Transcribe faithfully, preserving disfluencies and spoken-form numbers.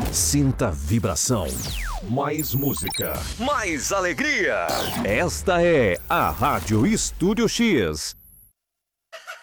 Sinta a vibração. Mais música. Mais alegria. Esta é a Rádio Estúdio X.